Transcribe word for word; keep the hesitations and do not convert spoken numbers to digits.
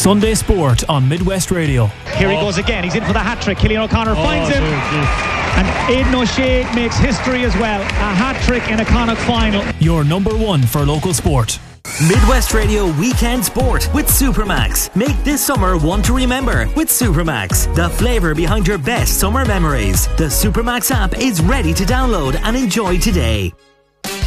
Sunday Sport on Midwest Radio. Here he goes again. He's in for the hat-trick. Killian O'Connor Oh, finds him. geez, geez. And Aidan O'Shea makes history as well. A hat-trick in a Connacht final. Your number one for local sport. Midwest Radio Weekend Sport with Supermax. Make this summer one to remember with Supermax. The flavour behind your best summer memories. The Supermax app is ready to download and enjoy today.